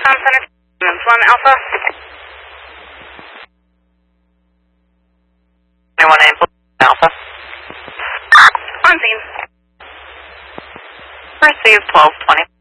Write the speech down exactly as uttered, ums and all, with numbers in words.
Tom Center, Employment Alpha. Anyone in Employment Alpha? On scene. Received twelve twenty.